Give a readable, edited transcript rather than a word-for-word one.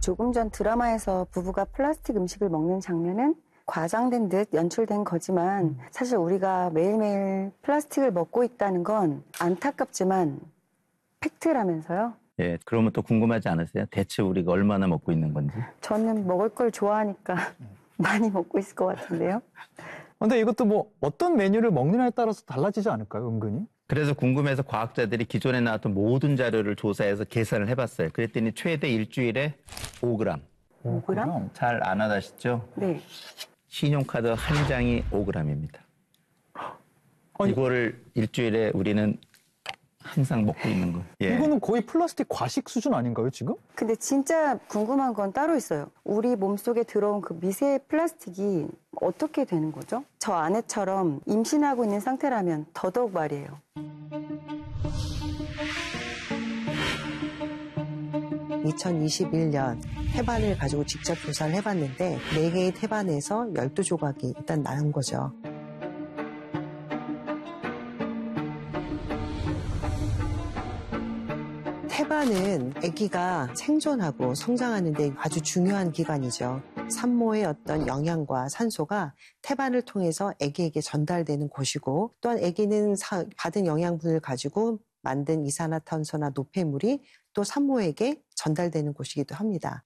조금 전 드라마에서 부부가 플라스틱 음식을 먹는 장면은 과장된 듯 연출된 거지만 사실 우리가 매일매일 플라스틱을 먹고 있다는 건 안타깝지만 팩트라면서요. 예, 그러면 또 궁금하지 않으세요? 대체 우리가 얼마나 먹고 있는 건지. 저는 먹을 걸 좋아하니까 많이 먹고 있을 것 같은데요. 근데 이것도 뭐 어떤 메뉴를 먹느냐에 따라서 달라지지 않을까요, 은근히? 그래서 궁금해서 과학자들이 기존에 나왔던 모든 자료를 조사해서 계산을 해봤어요. 그랬더니 최대 일주일에 5g. 5g? 잘 안 하다시죠? 네. 신용카드 한 장이 5g입니다. 이거를 일주일에 우리는 항상 먹고 있는 거예요. 예. 이거는 거의 플라스틱 과식 수준 아닌가요, 지금? 근데 진짜 궁금한 건 따로 있어요. 우리 몸속에 들어온 그 미세 플라스틱이 어떻게 되는 거죠? 저 아내처럼 임신하고 있는 상태라면 더더욱 말이에요. (2021년) 태반을 가지고 직접 조사를 해봤는데 4개의 태반에서 12조각이 일단 나온 거죠. 태반은 아기가 생존하고 성장하는 데 아주 중요한 기관이죠. 산모의 어떤 영양과 산소가 태반을 통해서 아기에게 전달되는 곳이고, 또한 아기는 받은 영양분을 가지고 만든 이산화탄소나 노폐물이 또 산모에게 전달되는 곳이기도 합니다.